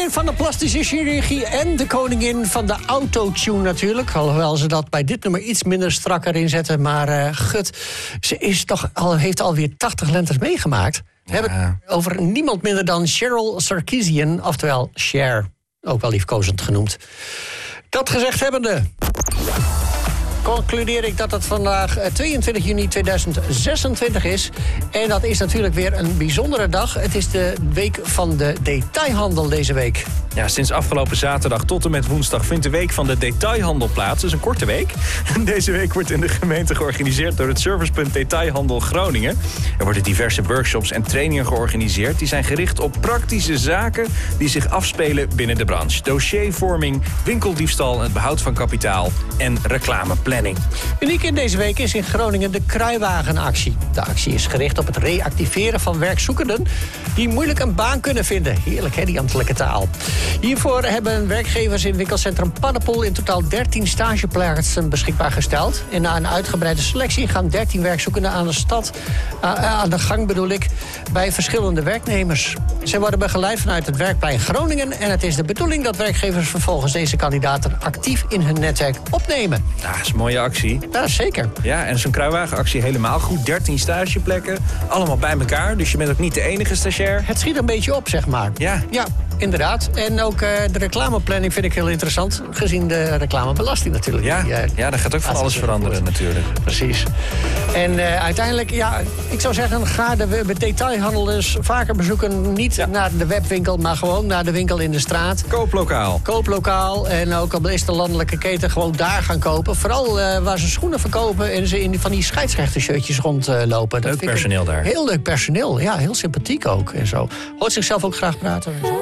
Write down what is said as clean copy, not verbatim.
koningin van de plastische chirurgie en de koningin van de autotune natuurlijk. Alhoewel ze dat bij dit nummer iets minder strak erin zetten. Maar ze is heeft alweer 80 lentes meegemaakt. We hebben het over niemand minder dan Cheryl Sarkisian, oftewel Cher. Ook wel liefkozend genoemd. Dat gezegd hebbende, concludeer ik dat het vandaag 22 juni 2026 is. En dat is natuurlijk weer een bijzondere dag. Het is de week van de detailhandel deze week. Ja, sinds afgelopen zaterdag tot en met woensdag vindt de week van de detailhandel plaats. Dat is een korte week. Deze week wordt in de gemeente georganiseerd door het Servicepunt Detailhandel Groningen. Er worden diverse workshops en trainingen georganiseerd. Die zijn gericht op praktische zaken die zich afspelen binnen de branche. Dossiervorming, winkeldiefstal, het behoud van kapitaal en reclameplanning. Uniek in deze week is in Groningen de Kruiwagenactie. De actie is gericht op het reactiveren van werkzoekenden die moeilijk een baan kunnen vinden. Heerlijk, hè, die ambtelijke taal. Hiervoor hebben werkgevers in winkelcentrum Paddepoel in totaal 13 stageplaatsen beschikbaar gesteld. En na een uitgebreide selectie gaan 13 werkzoekenden aan de gang bij verschillende werknemers. Zij worden begeleid vanuit het werkplein Groningen en het is de bedoeling dat werkgevers vervolgens deze kandidaten actief in hun netwerk opnemen. Ja, dat is een mooie actie. Ja, zeker. Ja, en zo'n kruiwagenactie helemaal goed. 13 stageplekken, allemaal bij elkaar. Dus je bent ook niet de enige stagiair. Het schiet een beetje op, zeg maar. Ja. Ja, inderdaad. En ook de reclameplanning vind ik heel interessant. Gezien de reclamebelasting natuurlijk. Ja, daar gaat ook van alles veranderen natuurlijk. Precies. En uiteindelijk, ik zou zeggen, ga de detailhandels vaker bezoeken. Niet naar de webwinkel, maar gewoon naar de winkel in de straat. Kooplokaal. En ook al is de landelijke keten, gewoon daar gaan kopen. Vooral waar ze schoenen verkopen en ze in van die scheidsrechtershirtjes rondlopen. Leuk personeel daar. Heel leuk personeel, ja, heel sympathiek ook en zo. Hoort zichzelf ook graag praten.